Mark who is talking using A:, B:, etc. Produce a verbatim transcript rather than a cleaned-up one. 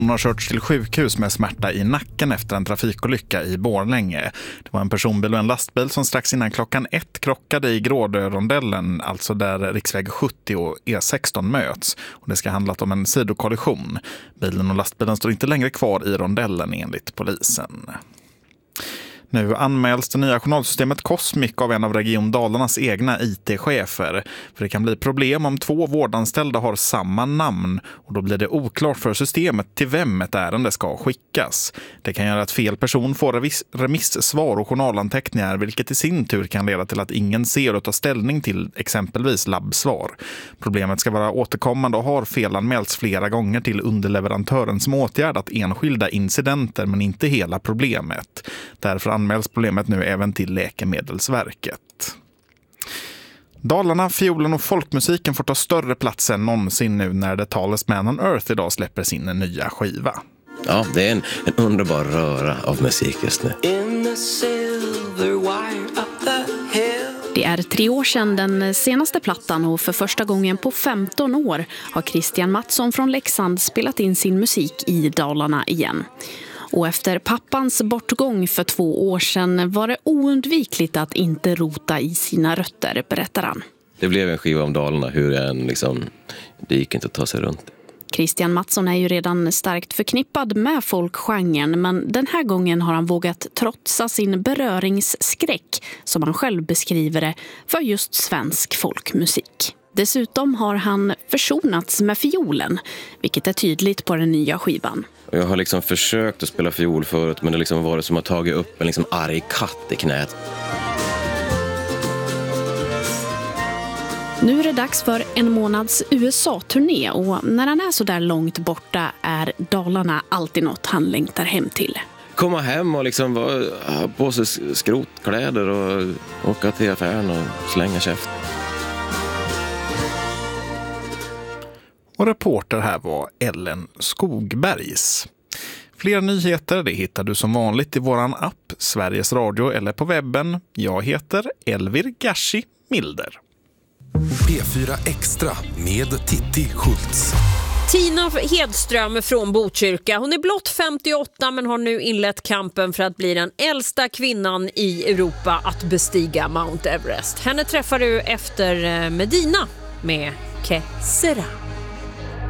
A: Hon har körts till sjukhus med smärta i nacken efter en trafikolycka i Borlänge. Det var en personbil och en lastbil som strax innan klockan ett krockade i Grådörondellen, alltså där riksväg sjuttio och E sexton möts. Och det ska ha handlat om en sidokollision. Bilen och lastbilen står inte längre kvar i rondellen enligt polisen. Nu anmäls det nya journalsystemet Cosmic av en av Region Dalarnas egna I T-chefer. För det kan bli problem om två vårdanställda har samma namn och då blir det oklart för systemet till vem ett ärende ska skickas. Det kan göra att fel person får revis- remissvar och journalanteckningar, vilket i sin tur kan leda till att ingen ser och tar ställning till exempelvis labbsvar. Problemet ska vara återkommande och har felanmälts flera gånger till underleverantören som åtgärdat enskilda incidenter men inte hela problemet. Därför anmäls problemet nu även till Läkemedelsverket. Dalarna, fiolen och folkmusiken får ta större plats än någonsin nu när The Tallest Man on Earth idag släpper sin nya skiva.
B: Ja, det är en, en underbar röra av musik just nu.
C: Det är tre år sedan den senaste plattan och för första gången på femton år har Christian Mattsson från Leksand spelat in sin musik i Dalarna igen. Och efter pappans bortgång för två år sedan var det oundvikligt att inte rota i sina rötter, berättar han.
B: Det blev en skiva om Dalarna, hur en liksom, det gick inte att ta sig runt.
C: Christian Mattsson är ju redan starkt förknippad med folkgenren, men den här gången har han vågat trotsa sin beröringsskräck, som han själv beskriver det, för just svensk folkmusik. Dessutom har han försonats med fiolen, vilket är tydligt på den nya skivan.
B: Jag har liksom försökt att spela fiol förut, men det liksom varit som att ta upp en liksom arg katt i knät.
C: Nu är det dags för en månads U S A-turné och när han är så där långt borta är Dalarna alltid något han längtar hem till.
B: Komma hem och liksom ha på sig skrotkläder och åka till affären och slänga käft.
A: Och reporter här var Ellen Skogbergs. Fler nyheter det hittar du som vanligt i våran app Sveriges Radio eller på webben. Jag heter Elvir Gashi Milder.
D: P fyra Extra med Titti Schultz.
E: Tina Hedström från Botkyrka. Hon är blott femtioåtta men har nu inlett kampen för att bli den äldsta kvinnan i Europa att bestiga Mount Everest. Henne träffar du efter Medina med Kesera.